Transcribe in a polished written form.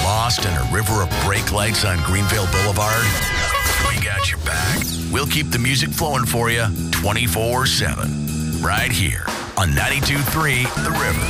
Lost in a river of brake lights on Greenville Boulevard? We got your back. We'll keep the music flowing for you 24/7. Right here on 92.3 The River.